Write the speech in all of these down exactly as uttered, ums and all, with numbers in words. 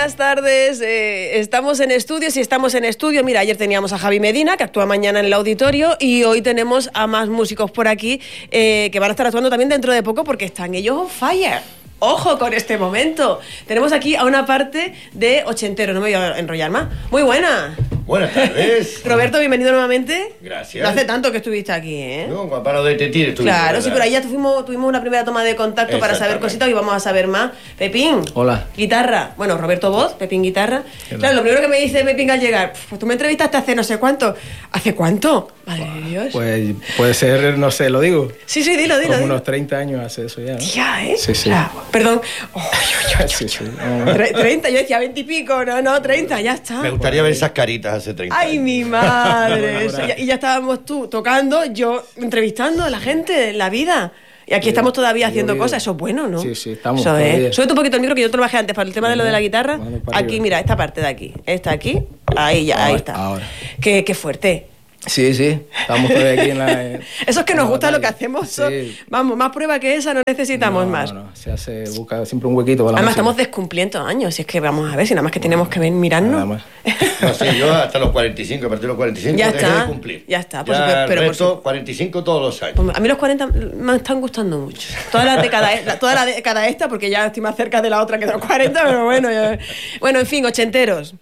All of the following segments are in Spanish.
buenas tardes. Eh, estamos en estudios y estamos en estudio. Mira, ayer teníamos a Javi Medina, que actúa mañana en el auditorio, y hoy tenemos a más músicos por aquí eh, que van a estar actuando también dentro de poco porque están ellos on fire. Ojo con este momento. Tenemos aquí a una parte de ochentero, no me voy a enrollar más. Muy buena. Buenas tardes. Roberto, bienvenido nuevamente. Gracias. No hace tanto que estuviste aquí, ¿eh? No, cuando paro de Tetir estuvimos. Claro, sí, pero ahí ya tuvimos, tuvimos una primera toma de contacto para saber cositas y vamos a saber más. Pepín. Hola. Guitarra. Bueno, Roberto voz, Pepín guitarra. Claro, lo primero que me dice Pepín al llegar, pues tú me entrevistaste hace no sé cuánto. ¿Hace cuánto? Madre de Dios. Pues puede ser, no sé, lo digo. Sí, sí, dilo, dilo. Como dilo. unos treinta años hace eso ya, ¿no? Ya, ¿eh? Sí, sí. Ya, perdón. Oh, yo, yo, yo, Sí, sí. yo. Tre- treinta, yo decía veinte y pico. No, no, treinta, ya está. Me gustaría ver esas caritas hace treinta Ay, años. mi madre. Eso, ya- y ya estábamos tú tocando, yo entrevistando a la gente en la vida. Y aquí Sí, estamos todavía yo haciendo vi- cosas. Eso es bueno, ¿no? Sí, sí, estamos Eso todavía. es. Súbete un poquito el micro, que yo te lo bajé antes para el tema de lo de la guitarra. Bueno, para Aquí, arriba. mira, esta parte de aquí. Esta aquí. Ahí ya, ahí Ahora, está. ahora. Qué, qué fuerte. Sí, sí. Estamos todavía aquí en la... Eso es que en nos la gusta lo que batalla. hacemos. Sí. so- Vamos, más prueba que esa no necesitamos No, más. No, no, se hace, busca siempre un huequito para la Además, música. estamos descumpliendo años. Si es que vamos a ver, si nada más que tenemos que ver mirarnos. Nada más. No, sí, yo hasta los cuarenta y cinco, a partir de los cuarenta y cinco Ya dejé está, de cumplir. ya está, pues, Ya pero- el pero por resto, su- cuarenta y cinco todos los años. Pues a mí los cuarenta me están gustando mucho. Toda la década, la- toda la década esta, porque ya estoy más cerca de la otra que de los cuarenta, pero bueno. Ya... Bueno, en fin, ochenteros.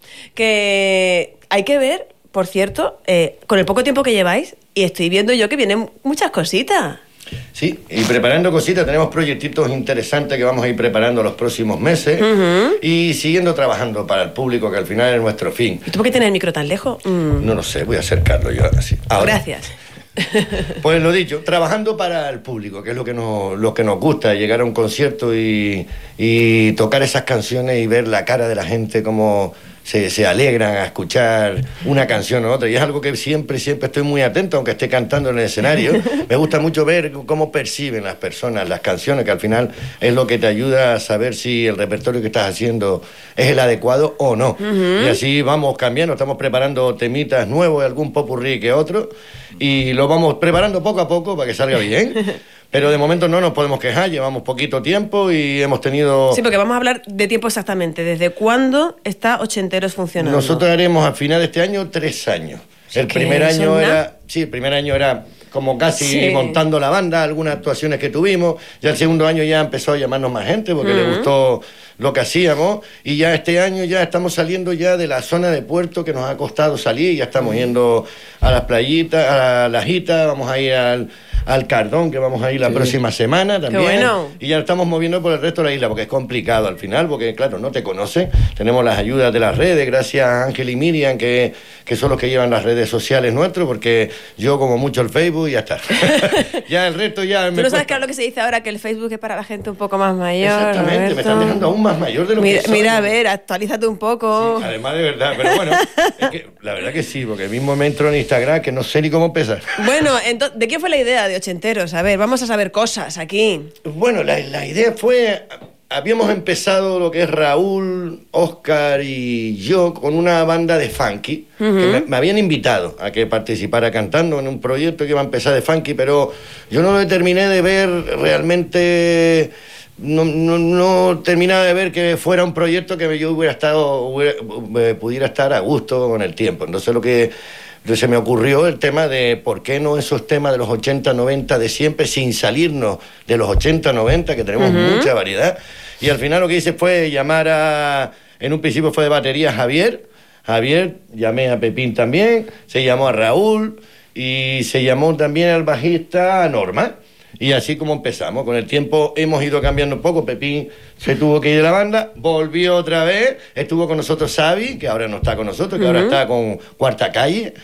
Que hay que ver, por cierto, eh, con el poco tiempo que lleváis, y estoy viendo yo que vienen muchas cositas. Sí, y preparando cositas, tenemos proyectitos interesantes que vamos a ir preparando los próximos meses Ujú. y siguiendo trabajando para el público, que al final es nuestro fin. ¿Y tú por qué tienes el micro tan lejos? Mm, No lo sé, voy a acercarlo yo así. Ahora. Gracias. Pues lo dicho, trabajando para el público, que es lo que nos, lo que nos gusta, llegar a un concierto y, y tocar esas canciones y ver la cara de la gente como se, se alegran a escuchar una canción u otra. Y es algo que siempre, siempre estoy muy atento, aunque esté cantando en el escenario. Me gusta mucho ver cómo perciben las personas las canciones, que al final es lo que te ayuda a saber si el repertorio que estás haciendo es el adecuado o no. Uh-huh. Y así vamos cambiando, estamos preparando temitas nuevos, algún popurrí que otro, y lo vamos preparando poco a poco para que salga bien. Pero de momento no nos podemos quejar, llevamos poquito tiempo y hemos tenido... Sí, porque vamos a hablar de tiempo exactamente. ¿Desde cuándo está Ochenteros funcionando? Nosotros haremos al final de este año tres años. Sí, el que primer eso año es era... nada. Sí, el primer año era como casi Sí. montando la banda, algunas actuaciones que tuvimos. Ya el segundo año ya empezó a llamarnos más gente porque uh-huh. le gustó lo que hacíamos. Y ya este año ya estamos saliendo ya de la zona de puerto que nos ha costado salir. Ya estamos yendo a las playitas, a las Jitas, vamos a ir al... al Cardón, que vamos a ir la sí. próxima semana también. Qué bueno. Y ya estamos moviendo por el resto de la isla, porque es complicado al final, porque claro, no te conocen. Tenemos las ayudas de las redes, gracias a Ángel y Miriam, que, que son los que llevan las redes sociales nuestros, porque yo como mucho el Facebook y ya está. Ya el resto ya... Tú me no sabes cuesta. claro lo que se dice ahora, que el Facebook es para la gente un poco más mayor. Exactamente, Roberto. me están dejando aún más mayor de lo mira, que soy. Mira, a ver, actualízate un poco. Sí, además de verdad, pero bueno, es que, la verdad que sí, porque mismo me entro en Instagram que no sé ni cómo empezar. Bueno, entonces, ¿de qué fue la idea de Ochenteros? A ver, vamos a saber cosas aquí. Bueno, la, la idea fue... Habíamos empezado lo que es Raúl, Óscar y yo con una banda de funky. Uh-huh. Que me, me habían invitado a que participara cantando en un proyecto que iba a empezar de funky, pero yo no lo terminé de ver realmente... No, no, no terminaba de ver que fuera un proyecto que yo hubiera estado hubiera, pudiera estar a gusto con el tiempo. Entonces lo que... Entonces se me ocurrió el tema de por qué no esos temas de los ochenta, noventa de siempre, sin salirnos de los ochenta, noventa, que tenemos uh-huh. mucha variedad. Y al final lo que hice fue llamar a... En un principio fue de batería Javier. Javier, llamé a Pepín también, se llamó a Raúl y se llamó también al bajista Norma. Y así como empezamos. Con el tiempo hemos ido cambiando un poco. Pepín se tuvo que ir de la banda, volvió otra vez, estuvo con nosotros Xavi, que ahora no está con nosotros, que uh-huh. ahora está con Cuarta Calle.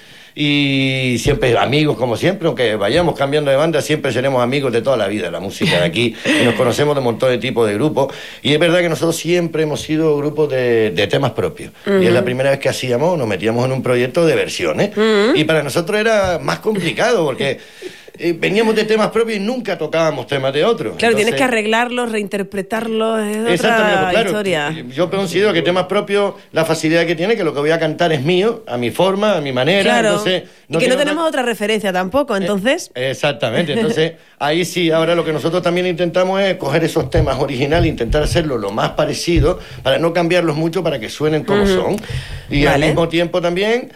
Y siempre amigos, como siempre, aunque vayamos cambiando de banda, siempre seremos amigos de toda la vida, la música de aquí. Y nos conocemos de un montón de tipos de grupos. Y es verdad que nosotros siempre hemos sido grupos de, de temas propios. Uh-huh. Y es la primera vez que hacíamos, nos metíamos en un proyecto de versiones. Uh-huh. Y para nosotros era más complicado, porque... eh, veníamos de temas propios y nunca tocábamos temas de otros. Claro, Entonces, tienes que arreglarlos, reinterpretarlos, es otra exactamente, pues, claro, historia. yo considero que temas propios, la facilidad que tiene, que lo que voy a cantar es mío, a mi forma, a mi manera. Claro, entonces, no y que no tengo tenemos otra... otra referencia tampoco, entonces... Eh, exactamente, entonces ahí sí, ahora lo que nosotros también intentamos es coger esos temas originales, intentar hacerlo lo más parecido, para no cambiarlos mucho, para que suenen como uh-huh. son. Y vale. al mismo tiempo también...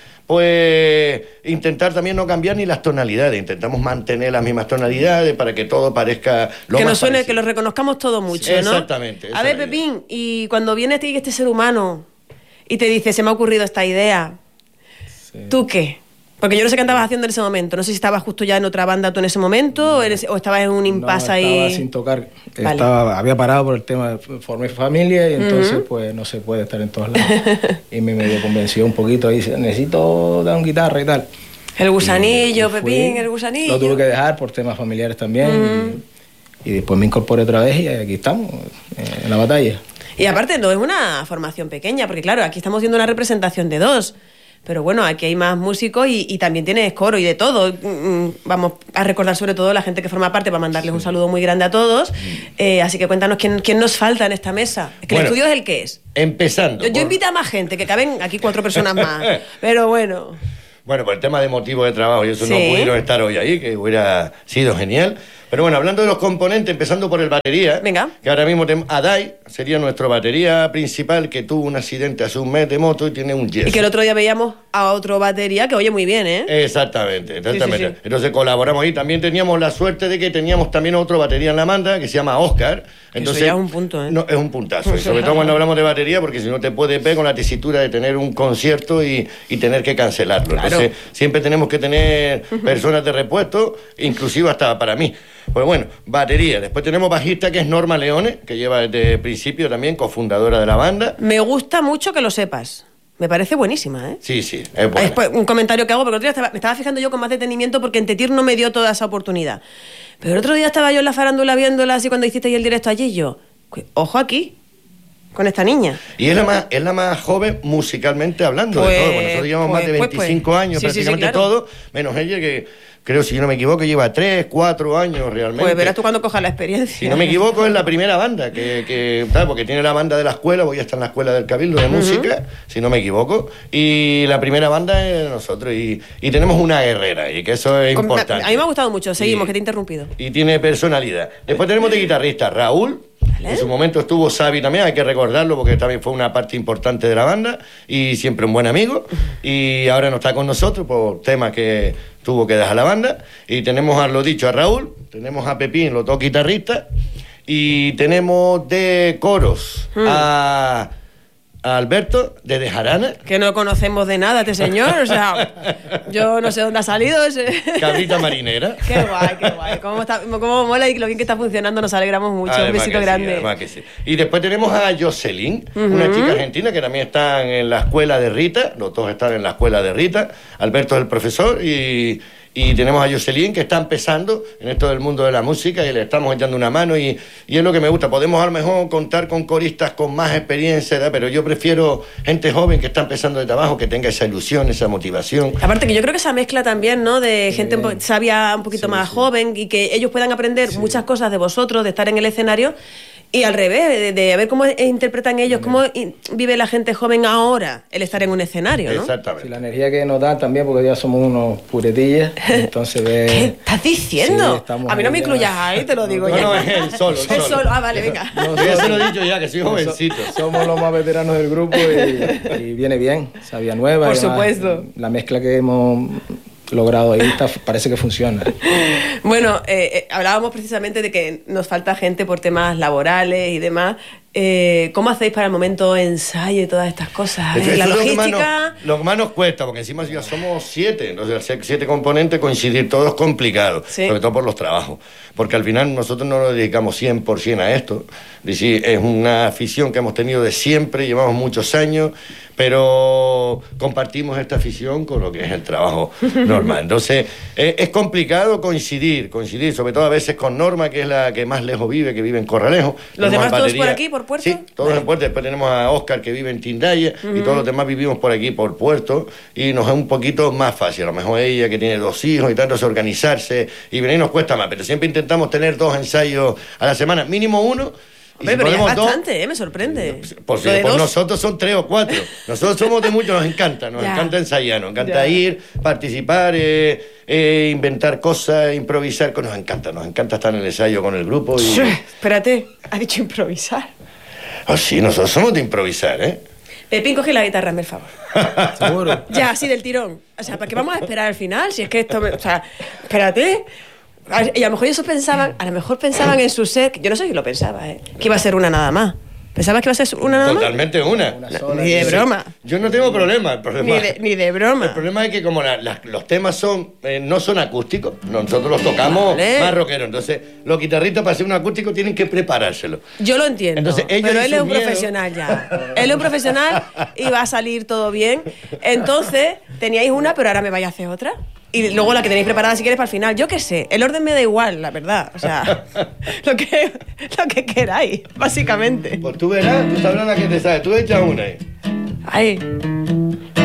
pues intentar también no cambiar ni las tonalidades, intentamos mantener las mismas tonalidades para que todo parezca lo que más nos suene, parecido. Que lo reconozcamos todo mucho, sí, ¿no? Exactamente. A ver, Pepín, y cuando viene a ti este ser humano y te dice, se me ha ocurrido esta idea, sí. ¿tú qué? Porque yo no sé qué andabas haciendo en ese momento. No sé si estabas justo ya en otra banda tú en ese momento no, o, eres, o estabas en un impasse no, ahí. Estaba sin tocar. Vale. Estaba, había parado por el tema de formar familia y entonces uh-huh. pues no se puede estar en todos lados. Y me medio convenció un poquito ahí, necesito dar un guitarra y tal. El gusanillo, y, y Pepín, el gusanillo. Lo tuve que dejar por temas familiares también. Uh-huh. y, y después me incorporé otra vez y aquí estamos, en la batalla. Y aparte no es una formación pequeña, porque claro, aquí estamos viendo una representación de dos. Pero bueno, aquí hay más músicos y, y también tienes coro y de todo. Vamos a recordar sobre todo la gente que forma parte para mandarles sí. un saludo muy grande a todos. Eh, así que cuéntanos quién, quién nos falta en esta mesa. Es que bueno, el estudio es el que es. Empezando. Yo, yo por... invito a más gente, que caben aquí cuatro personas más. Pero bueno. Bueno, por el tema de motivo de trabajo y eso sí. no pudieron estar hoy ahí, que hubiera sido genial. Pero bueno, hablando de los componentes, empezando por el batería, venga. Que ahora mismo tenemos Adai, sería nuestro batería principal, que tuvo un accidente hace un mes de moto y tiene un yeso. Y que el otro día veíamos a otro batería que oye muy bien, ¿eh? Exactamente, exactamente. Sí, sí, sí. Entonces colaboramos ahí. También teníamos la suerte de que teníamos también otro batería en la banda, que se llama Oscar. Entonces, eso ya es un punto, ¿eh? No, es un puntazo. Y sobre todo cuando hablamos de batería, porque si no te puedes ver con la tesitura de tener un concierto y, y tener que cancelarlo. Claro. Entonces siempre tenemos que tener personas de repuesto, inclusive hasta para mí. Pues bueno, batería. Después tenemos bajista, que es Norma Leone, que lleva desde el principio también, cofundadora de la banda. Me gusta mucho que lo sepas. Me parece buenísima, ¿eh? Sí, sí, es buena. Después, un comentario que hago, porque el otro día estaba, me estaba fijando yo con más detenimiento porque en Tetir no me dio toda esa oportunidad. Pero el otro día estaba yo en la farándula viéndola así cuando hiciste el directo allí y yo, ojo aquí, con esta niña. Y es la más, es la más joven musicalmente hablando pues, de todo. Bueno, nosotros llevamos pues, más de veinticinco pues, pues. años sí, prácticamente sí, sí, claro. todo, menos ella que... Creo, si yo no me equivoco, lleva tres, cuatro años realmente. Pues verás tú cuando cojas la experiencia. Si no me equivoco, es la primera banda, que, que claro, porque tiene la banda de la escuela, voy a estar en la escuela del Cabildo de uh-huh. música, si no me equivoco, y la primera banda es nosotros, y, y tenemos una guerrera, y que eso es Con, importante. A mí me ha gustado mucho, seguimos, y, que te he interrumpido. Y tiene personalidad. Después tenemos de guitarrista Raúl. ¿Vale? En su momento estuvo Xavi también, hay que recordarlo porque también fue una parte importante de la banda y siempre un buen amigo. Y ahora no está con nosotros por temas que tuvo que dejar la banda. Y tenemos a lo dicho a Raúl, tenemos a Pepín, los dos guitarristas, y tenemos de coros hmm. a... a Alberto, desde Jarana. Que no conocemos de nada este señor, o sea, yo no sé dónde ha salido ese... Cabrita marinera. Qué guay, qué guay. Cómo, está, cómo mola y lo bien que está funcionando, nos alegramos mucho. Además un besito que grande. Sí, además que sí. Y después tenemos a Jocelyn, uh-huh. una chica argentina que también está en la escuela de Rita, los dos están en la escuela de Rita. Alberto es el profesor y... Y tenemos a Jocelyn, que está empezando en esto del mundo de la música y le estamos echando una mano y, y es lo que me gusta. Podemos a lo mejor contar con coristas con más experiencia, ¿verdad? Pero yo prefiero gente joven que está empezando de trabajo, que tenga esa ilusión, esa motivación. Aparte que yo creo que esa mezcla también, ¿no? De sí. gente sabia un poquito sí, más sí. joven y que ellos puedan aprender sí. muchas cosas de vosotros, de estar en el escenario. Y al revés, de, de ver cómo interpretan ellos, cómo vive la gente joven ahora el estar en un escenario, ¿no? Exactamente. Sí, la energía que nos dan también, porque ya somos unos puretillas, entonces de... ¿Qué estás diciendo? Sí, a mí no me incluyas ahí, te lo digo no, ya. No, es él solo. Es solo. solo. Ah, vale, venga. No, yo ya se lo he dicho ya, que soy jovencito. Somos los más veteranos del grupo y, y viene bien, sabia nueva. Por además, supuesto. La mezcla que hemos... logrado ahí está, parece que funciona. Bueno, eh, eh, hablábamos precisamente de que nos falta gente por temas laborales y demás. Eh, ¿Cómo hacéis para el momento ensayo y todas estas cosas? Eh, la logística... Lo que, nos, lo que más nos cuesta, porque encima ya somos siete, entonces al siete componentes coincidir todo es complicado, sí. sobre todo por los trabajos, porque al final nosotros no nos dedicamos cien por ciento a esto, es decir, es una afición que hemos tenido de siempre, llevamos muchos años, pero compartimos esta afición con lo que es el trabajo normal. Entonces, es, es complicado coincidir, coincidir, sobre todo a veces con Norma, que es la que más lejos vive, que vive en Corralejo. ¿Los demás todos por aquí, por Puerto? Sí, todos vale. en Puerto. Después tenemos a Óscar, que vive en Tindaya, uh-huh. y todos los demás vivimos por aquí, por Puerto, y nos es un poquito más fácil. A lo mejor ella, que tiene dos hijos y tanto, organizarse, y venir nos cuesta más, pero siempre intentamos tener dos ensayos a la semana, mínimo uno. Hombre, si pero ya es bastante, dos, ¿eh? Me sorprende. Por, por, por nosotros son tres o cuatro. Nosotros somos de muchos, nos encanta, nos ya. encanta ensayar, nos encanta ya. ir, participar, eh, eh, inventar cosas, improvisar, nos encanta, nos encanta estar en el ensayo con el grupo. Y... Espérate, ¿has dicho improvisar? Oh, sí, nosotros somos de improvisar, ¿eh? Pepín, coge la guitarra, hazme el favor. ¿Seguro? Ya, así del tirón. O sea, ¿para qué vamos a esperar al final? Si es que esto... Me... O sea, espérate... Y a lo mejor ellos pensaban, a lo mejor pensaban en su set, yo no sé si lo pensaba, ¿eh? Que iba a ser una nada más. ¿Pensabas que iba a ser una nada más? Totalmente una. una sola, ni de broma. Yo no tengo problema. El problema ni, de, ni de broma. El problema es que como la, la, los temas son eh, no son acústicos, nosotros los tocamos vale. más rockeros. Entonces, los guitarristas para hacer un acústico tienen que preparárselo. Yo lo entiendo. Entonces, ellos pero él es un miedo... profesional ya. Él es un profesional y va a salir todo bien. Entonces, teníais una, pero ahora me vais a hacer otra. Y luego la que tenéis preparada si quieres para el final. Yo qué sé, el orden me da igual, la verdad. O sea, lo que, lo que queráis, básicamente. Pues tú verás, tú sabrás la que te sabes. Tú echas una ahí. Ay.